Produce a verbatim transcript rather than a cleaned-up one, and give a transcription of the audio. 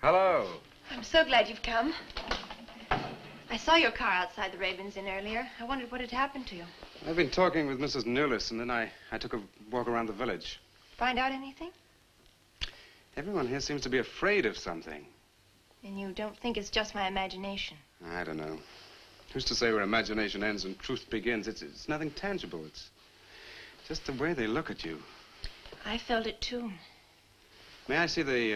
Hello. I'm so glad you've come. I saw your car outside the Ravens Inn earlier. I wondered what had happened to you. I've been talking with Missus Newless, and then I, I took a walk around the village. Find out anything? Everyone here seems to be afraid of something. And you don't think it's just my imagination? I don't know. Who's to say where imagination ends and truth begins? It's, it's nothing tangible. It's just the way they look at you. I felt it too. May I see the